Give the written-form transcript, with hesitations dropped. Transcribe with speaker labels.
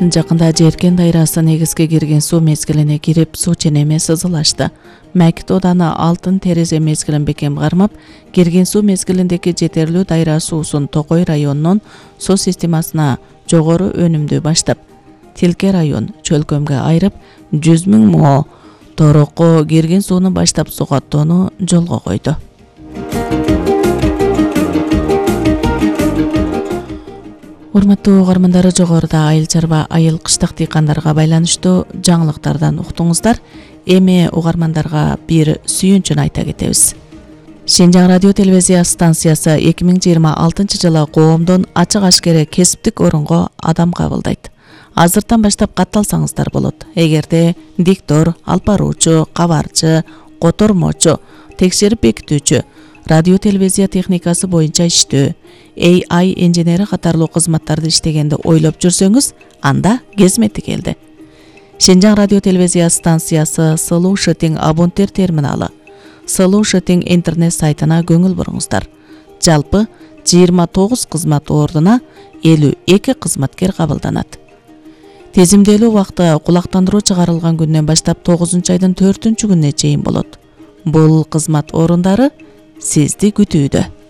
Speaker 1: Жакында Жеркен дайрасы негизге кирген суу мезгилине кирип, суу ченеме сызылашты. Мәкит Оданы алтын терезе мезгилин бекем кармап, кирген суу мезгилиндеги жетерлүү дайра суусун Токой районунун суу системасына жогору өнүмдүү баштап, Тилке район чөлкөмгө айрып, 100 000 мо торокко кирген сууну баштап сугаттоону жолго койду. Урматтуу угармандары, жогоруда айыл чарба, айыл кыштак дыйкандарга байланыштуу жаңылыктардан уктуңуздар. Эми угармандарга бир сүйүнчүн айта кетебиз. Шинжаң радио телевизия станциясы 2026 жылы коомдон ачык ашкере кесиптик орунго адам кабылдайт. Азыртан баштап катталсаңыздар болот. Эгерде диктор, алпаруучу, кабарчы, котормочу, текшерип бекитүүчү, радио телевизия техникасы боюнча иштөө, AI инженери катарлуу кызматтарды иштегенди ойлоп жүрсөңүз, анда кезмети келди. Шинжаң радио телевизия станциясы Solution абонттер терминалы, Solution интернет сайтына көңүл буруңуздар. Жалпы 29 кызмат ордуна 52 кызматкер кабылданат. Тезимделүү убакыты кулактандыруу чыгарылган күндөн баштап 9 айдын 4 күнүнө чейин болот. Бул кызмат орундары сизди күтүүдө.